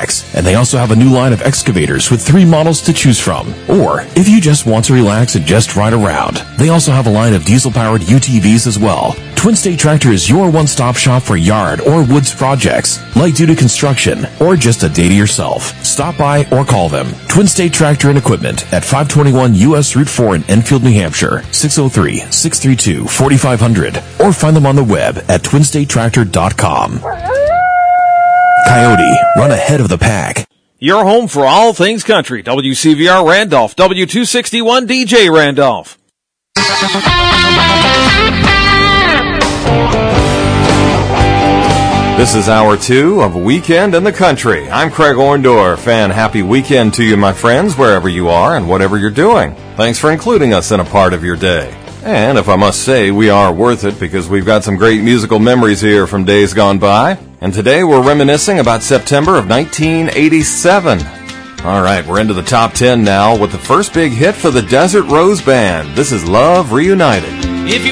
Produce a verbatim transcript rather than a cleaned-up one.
relax. And they also have a new line of excavators with three models to choose from. Or, if you just want to relax and just ride around, they also have a line of diesel-powered U T Vs as well. Twin State Tractor is your one-stop shop for yard or woods projects, light-duty construction, or just a day to yourself. Stop by or call them. Twin State Tractor and Equipment at five twenty-one U S Route four in Enfield, New Hampshire, six oh three, six three two, four five zero zero, or find them on the web at twin state tractor dot com. Coyote, run ahead of the pack. Your home for all things country. W C V R Randolph, W two sixty-one D J Randolph. This is hour two of Weekend in the Country. I'm Craig Orndorff, and happy weekend to you, my friends, wherever you are and whatever you're doing. Thanks for including us in a part of your day. And if I must say, we are worth it because we've got some great musical memories here from days gone by. And today we're reminiscing about September of nineteen eighty-seven. All right, we're into the top ten now with the first big hit for the Desert Rose Band. This is Love Reunited. If you